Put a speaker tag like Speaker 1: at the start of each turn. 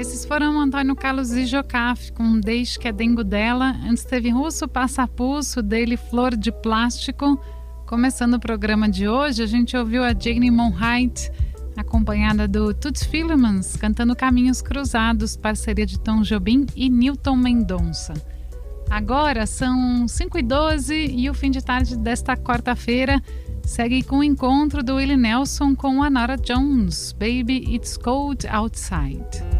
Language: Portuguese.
Speaker 1: Esses foram Antônio Carlos e Jocafe com Deixe que é Dengo dela. Antes teve Russo Passapulso, dele Flor de Plástico. Começando o programa de hoje, a gente ouviu a Jane Monheit, acompanhada do Toots Thielemans, cantando Caminhos Cruzados, parceria de Tom Jobim e Newton Mendonça. Agora são 5h12 e o fim de tarde desta quarta-feira segue com o encontro do Willie Nelson com a Norah Jones, Baby It's Cold Outside.